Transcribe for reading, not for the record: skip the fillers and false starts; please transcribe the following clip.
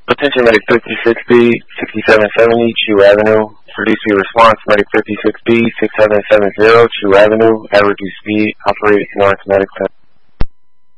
Attention Medic 56B, 6770, Chew Avenue. Reduce your response, Medic 56B, 6770, Chew Avenue. At reduced speed, operated Lawrence Medic Center.